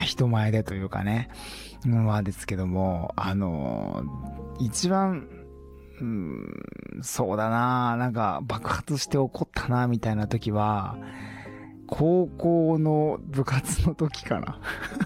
人前でというかね。まあですけども、一番、そうだな、なんか爆発して怒ったな、みたいな時は、高校の部活の時かな。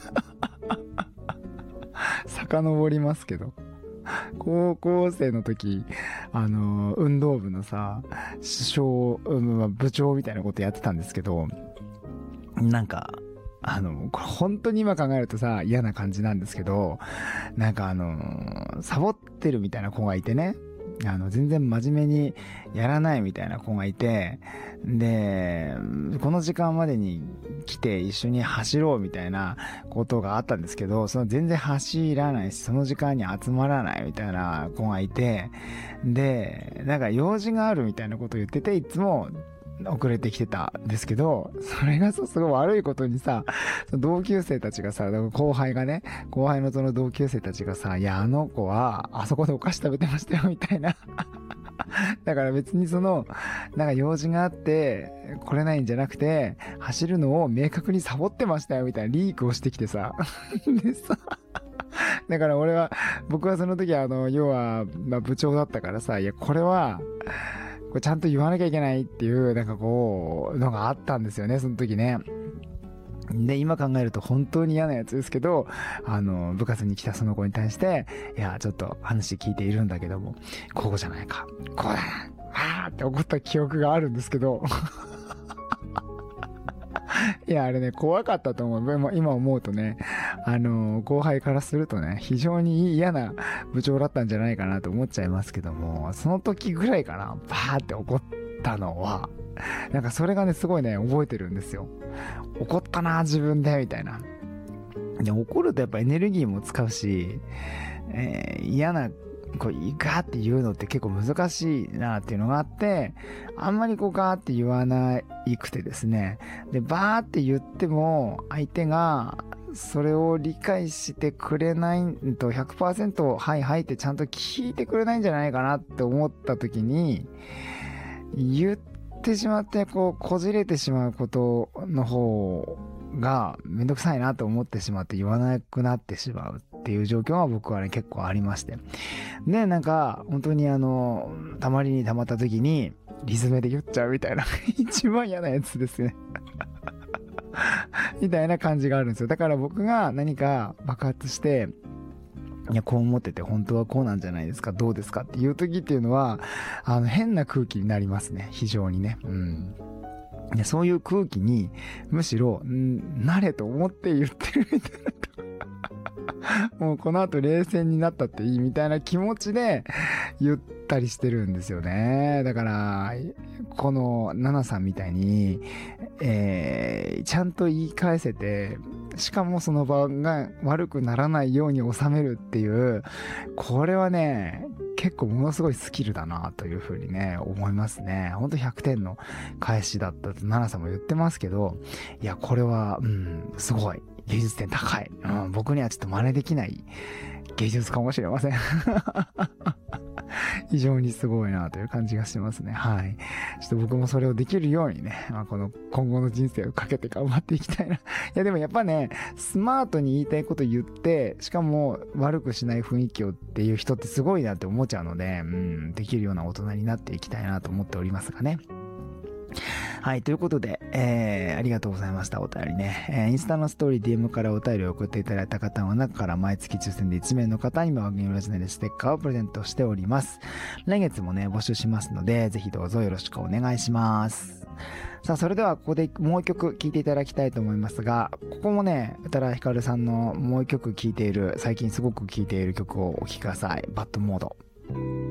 遡りますけど。高校生の時、運動部のさ、首相、部長みたいなことやってたんですけど、なんか、これ本当に今考えるとさ、嫌な感じなんですけど、なんかサボってるみたいな子がいてね、全然真面目にやらないみたいな子がいて、で、この時間までに来て一緒に走ろうみたいなことがあったんですけど、その全然走らないし、その時間に集まらないみたいな子がいて、で、なんか用事があるみたいなことを言ってて、いつも遅れてきてたんですけど、それがすごい悪いことにさ、同級生たちがさ、後輩のその同級生たちがさ、いや、あの子は、あそこでお菓子食べてましたよ、みたいな。だから別になんか用事があって、来れないんじゃなくて、走るのを明確にサボってましたよ、みたいなリークをしてきてさ。でさ、だから僕はその時要は、部長だったからさ、いや、これちゃんと言わなきゃいけないっていう、なんかのがあったんですよね、その時ね。で、今考えると本当に嫌なやつですけど、部活に来たその子に対して、いや、ちょっと話聞いているんだけども、こうじゃないか、こうだな、わーって怒った記憶があるんですけど、いや、あれね、怖かったと思う。今思うとね、後輩からするとね、非常に嫌な部長だったんじゃないかなと思っちゃいますけども、その時ぐらいかな、バーって怒ったのは、なんかそれがね、すごいね、覚えてるんですよ。怒ったな、自分で、みたいな。で、怒るとやっぱエネルギーも使うし、嫌な、ガーって言うのって結構難しいなっていうのがあって、あんまりガーって言わないくてですね。で、バーって言っても、相手が、それを理解してくれないと 100% はいはいってちゃんと聞いてくれないんじゃないかなって思った時に、言ってしまって、こじれてしまうことの方がめんどくさいなと思ってしまって言わなくなってしまうっていう状況は僕はね結構ありまして。で、なんか本当にたまりにたまった時にリズムで言っちゃうみたいな一番嫌なやつですね。みたいな感じがあるんですよ。だから僕が何か爆発して、いや、こう思ってて本当はこうなんじゃないですか、どうですかっていう時っていうのは、変な空気になりますね。非常にね。うん。で、そういう空気に、むしろ、なれと思って言ってるみたいな。もうこの後冷静になったっていいみたいな気持ちで言ったりしてるんですよね。だから、このナナさんみたいに、ちゃんと言い返せて、しかもその場が悪くならないように収めるっていう、これはね、結構ものすごいスキルだなというふうにね、思いますね。ほんと100点の返しだったとナナさんも言ってますけど、いや、これは、すごい。芸術点高い。僕にはちょっと真似できない芸術かもしれません。非常にすごいなという感じがしますね。はい。ちょっと僕もそれをできるようにね、この今後の人生をかけて頑張っていきたいな。いやでもやっぱね、スマートに言いたいこと言って、しかも悪くしない雰囲気をっていう人ってすごいなって思っちゃうので、できるような大人になっていきたいなと思っておりますがね。はい、ということで、ありがとうございました。お便りね。インスタのストーリー DM からお便りを送っていただいた方の中から毎月抽選で1名の方に番組オリジナルステッカーをプレゼントしております。来月もね、募集しますので、ぜひどうぞよろしくお願いします。さあ、それではここでもう一曲聴いていただきたいと思いますが、ここもね、宇多田ヒカルさんのもう一曲聴いている、最近すごく聴いている曲をお聴きください。バッドモード。